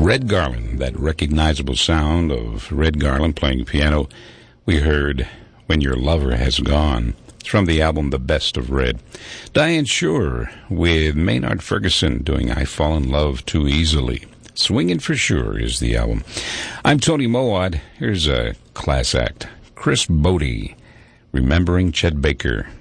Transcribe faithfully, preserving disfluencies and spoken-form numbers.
Red Garland, that recognizable sound of Red Garland playing piano. We heard When Your Lover Has Gone. It's from the album The Best of Red. Diane Shure with Maynard Ferguson doing I Fall in Love Too Easily. Swingin' for Sure is the album. I'm Tony Mowat. Here's a class act. Chris Bodie, Remembering Chet Baker.